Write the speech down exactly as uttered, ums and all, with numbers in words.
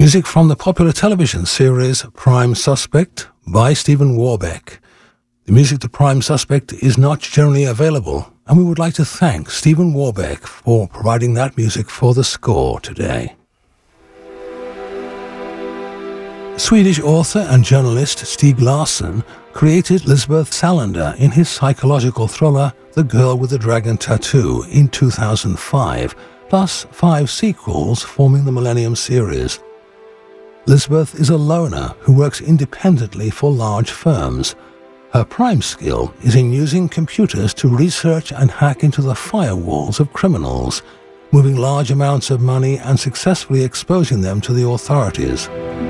Music from the popular television series Prime Suspect by Stephen Warbeck. The music to Prime Suspect is not generally available, and we would like to thank Stephen Warbeck for providing that music for the score today. Swedish author and journalist Stieg Larsson created Lisbeth Salander in his psychological thriller The Girl with the Dragon Tattoo in two thousand five, plus five sequels forming the Millennium series. Lisbeth is a loner who works independently for large firms. Her prime skill is in using computers to research and hack into the firewalls of criminals, moving large amounts of money and successfully exposing them to the authorities.